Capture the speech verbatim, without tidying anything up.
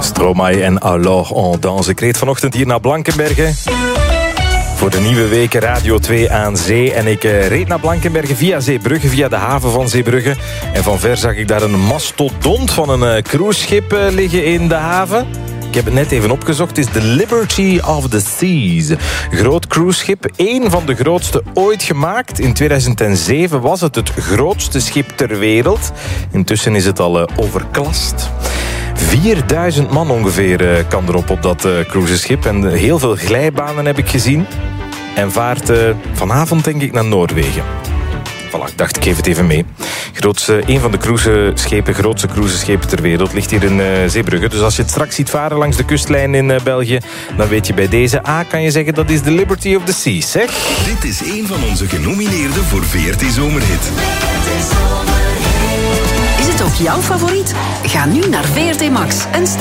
Stromae en Alors on danse. Ik reed vanochtend hier naar Blankenberge voor de nieuwe week Radio twee aan zee. En ik uh, reed naar Blankenberge via Zeebrugge, via de haven van Zeebrugge. En van ver zag ik daar een mastodont van een uh, cruiseschip uh, liggen in de haven. Ik heb het net even opgezocht. Het is de Liberty of the Seas. Groot cruiseschip. Één van de grootste ooit gemaakt. In tweeduizend zeven was het het grootste schip ter wereld. Intussen is het al uh, overklast. vierduizend man ongeveer uh, kan erop op dat uh, cruiseschip. En uh, heel veel glijbanen heb ik gezien. En vaart uh, vanavond denk ik naar Noorwegen. Voilà, ik dacht, ik geef het even mee. Grootste, een van de cruiseschepen, grootste cruiseschepen ter wereld ligt hier in uh, Zeebrugge. Dus als je het straks ziet varen langs de kustlijn in uh, België, dan weet je bij deze A, kan je zeggen dat is de Liberty of the Seas, zeg. Dit is een van onze genomineerden voor V R T Zomerhit. Is het ook jouw favoriet? Ga nu naar V R T Max en